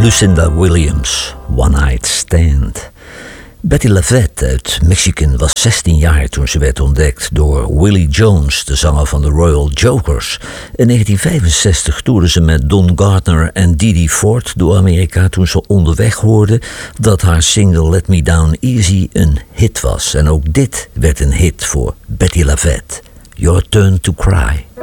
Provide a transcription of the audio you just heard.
Lucinda Williams, One Night Stand. Betty LaVette uit Michigan was 16 jaar toen ze werd ontdekt door Willie Jones, de zanger van de Royal Jokers. In 1965 toerde ze met Don Gardner en Didi Ford door Amerika toen ze onderweg hoorde dat haar single Let Me Down Easy een hit was. En ook dit werd een hit voor Betty LaVette. Your Turn to Cry.